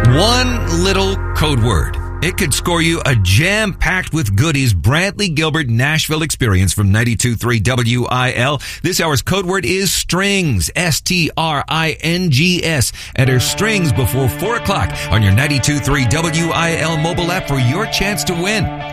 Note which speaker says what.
Speaker 1: One little code word. It could score you a jam-packed with goodies Brantley Gilbert Nashville experience from 92.3 WIL. This hour's code word is strings. STRINGS. Enter strings before 4 o'clock on your 92.3 WIL mobile app for your chance to win.